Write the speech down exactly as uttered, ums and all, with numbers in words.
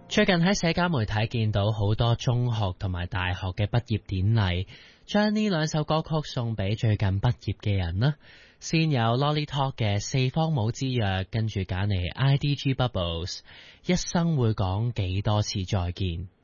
最近喺社交媒體見到好多中學同埋大學嘅畢業典禮，將呢兩首歌曲送俾最近畢業嘅人啦。先有 Lolly Talk 嘅四方帽之約，跟住揀嚟 I D G Bubbles， 一生會講幾多次再見。